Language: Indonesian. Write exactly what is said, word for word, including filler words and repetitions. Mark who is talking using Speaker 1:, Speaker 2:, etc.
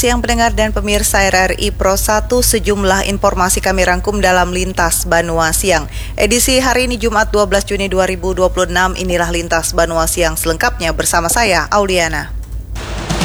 Speaker 1: Siang pendengar dan pemirsa R R I Pro satu, sejumlah informasi kami rangkum dalam Lintas Banua Siang. Edisi hari ini Jumat dua belas Juni dua ribu dua puluh enam, inilah Lintas Banua Siang selengkapnya bersama saya, Auliana.